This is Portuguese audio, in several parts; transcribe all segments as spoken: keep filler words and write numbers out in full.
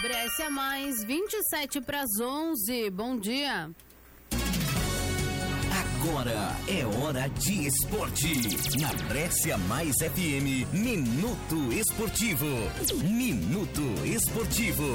Brescia Mais, vinte e sete para as onze. Bom dia. Agora é hora de esporte. Na Brescia Mais F M, Minuto Esportivo. Minuto Esportivo.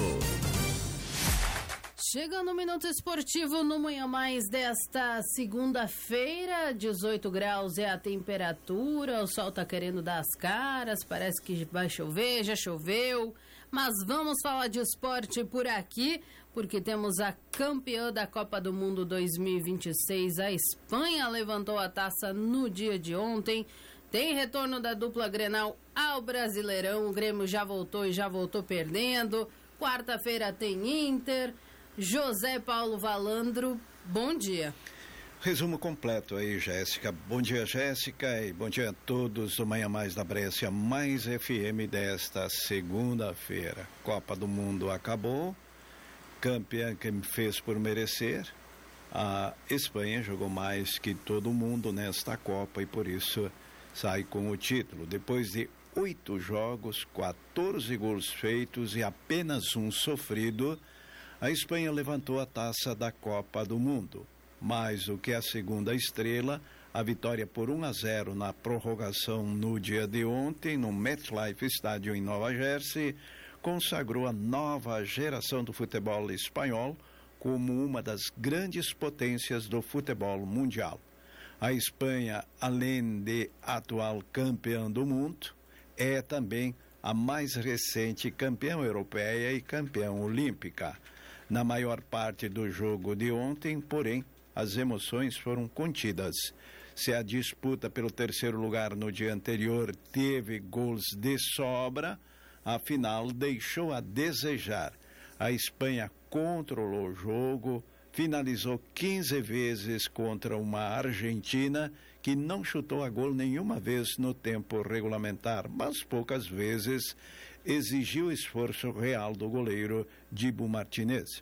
Chegando o Minuto Esportivo no Manhã Mais desta segunda-feira, dezoito graus é a temperatura, o sol tá querendo dar as caras, parece que vai chover, já choveu, mas vamos falar de esporte por aqui, porque temos a campeã da Copa do Mundo dois mil e vinte e seis, a Espanha levantou a taça no dia de ontem, tem retorno da dupla Grenal ao Brasileirão, o Grêmio já voltou e já voltou perdendo, quarta-feira tem Inter. José Paulo Valandro, bom dia. Resumo completo aí, Jéssica. Bom dia, Jéssica, e bom dia a todos do Manhã Mais da Brescia Mais F M desta segunda-feira. Copa do Mundo acabou, campeã que me fez por merecer. A Espanha jogou mais que todo mundo nesta Copa e por isso sai com o título. Depois de oito jogos, quatorze gols feitos e apenas um sofrido, a Espanha levantou a taça da Copa do Mundo. Mais do que a segunda estrela, a vitória por um a zero na prorrogação no dia de ontem, no MetLife Stadium em Nova Jersey, consagrou a nova geração do futebol espanhol como uma das grandes potências do futebol mundial. A Espanha, além de atual campeã do mundo, é também a mais recente campeã europeia e campeã olímpica. Na maior parte do jogo de ontem, porém, as emoções foram contidas. Se a disputa pelo terceiro lugar no dia anterior teve gols de sobra, a final deixou a desejar. A Espanha controlou o jogo, finalizou quinze vezes contra uma Argentina que não chutou a gol nenhuma vez no tempo regulamentar, mas poucas vezes exigiu esforço real do goleiro Dibu Martínez.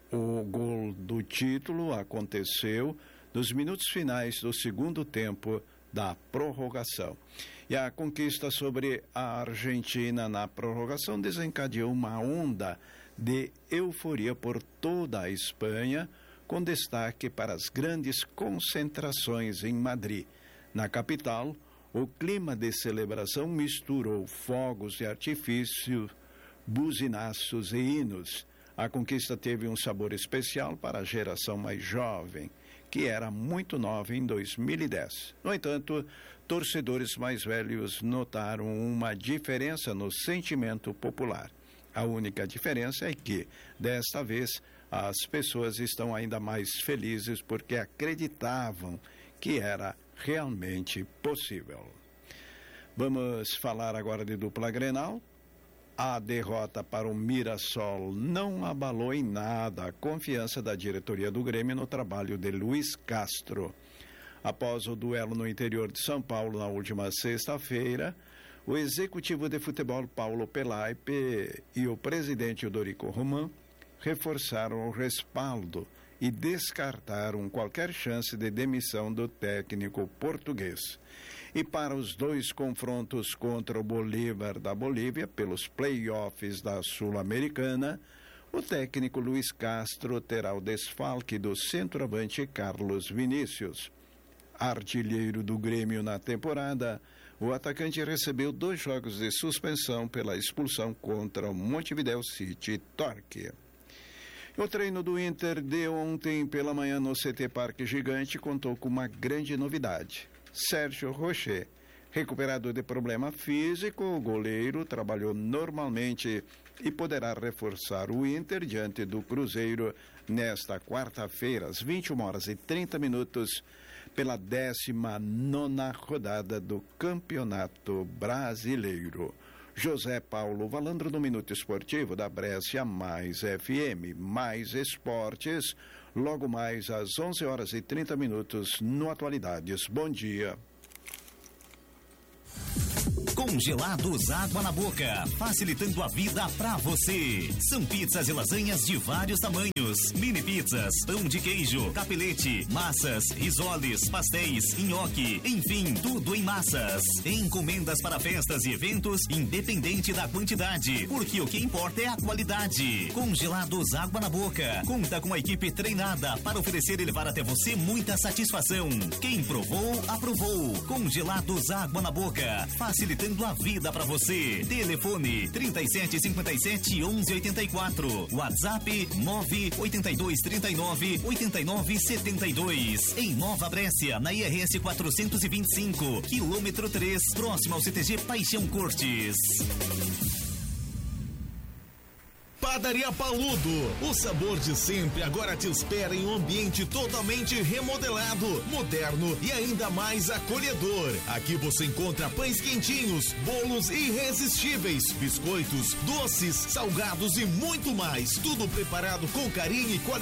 O gol do título aconteceu nos minutos finais do segundo tempo da prorrogação. E a conquista sobre a Argentina na prorrogação desencadeou uma onda de euforia por toda a Espanha, com destaque para as grandes concentrações em Madrid. Na capital, o clima de celebração misturou fogos de artifício, buzinaços e hinos. A conquista teve um sabor especial para a geração mais jovem, que era muito nova em dois mil e dez. No entanto, torcedores mais velhos notaram uma diferença no sentimento popular. A única diferença é que, desta vez, as pessoas estão ainda mais felizes porque acreditavam que era realmente possível. Vamos falar agora de dupla Grenal. A derrota para o Mirassol não abalou em nada a confiança da diretoria do Grêmio no trabalho de Luiz Castro. Após o duelo no interior de São Paulo na última sexta-feira, o executivo de futebol Paulo Pelaipe e o presidente Eudorico Roman reforçaram o respaldo e descartaram qualquer chance de demissão do técnico português. E para os dois confrontos contra o Bolívar da Bolívia, pelos play-offs da Sul-Americana, o técnico Luiz Castro terá o desfalque do centroavante Carlos Vinícius. Artilheiro do Grêmio na temporada, o atacante recebeu dois jogos de suspensão pela expulsão contra o Montevideo City Torque. O treino do Inter de ontem pela manhã no C T Parque Gigante contou com uma grande novidade. Sérgio Rocher, recuperado de problema físico, o goleiro trabalhou normalmente e poderá reforçar o Inter diante do Cruzeiro nesta quarta-feira, às vinte e uma horas e trinta minutos, pela décima nona rodada do Campeonato Brasileiro. José Paulo Valandro no Minuto Esportivo da Brescia Mais F M, mais esportes, logo mais às onze horas e trinta minutos no Atualidades. Bom dia. Congelados Água na Boca, facilitando a vida pra você. São pizzas e lasanhas de vários tamanhos, mini pizzas, pão de queijo, capelete, massas, risoles, pastéis, nhoque, enfim, tudo em massas. Encomendas para festas e eventos, independente da quantidade, porque o que importa é a qualidade. Congelados Água na Boca, conta com uma equipe treinada para oferecer e levar até você muita satisfação. Quem provou, aprovou. Congelados Água na Boca, facilitando a vida para você. Telefone trinta e sete, cinquenta e sete, onze, oitenta e quatro. WhatsApp nove oito dois, trinta e nove, oitenta e nove, setenta e dois. Em Nova Brécia, na I R S quatrocentos e vinte e cinco, quilômetro três, próximo ao C T G Paixão Cortes. Padaria Paludo, o sabor de sempre agora te espera em um ambiente totalmente remodelado, moderno e ainda mais acolhedor. Aqui você encontra pães quentinhos, bolos irresistíveis, biscoitos, doces, salgados e muito mais. Tudo preparado com carinho e qualidade.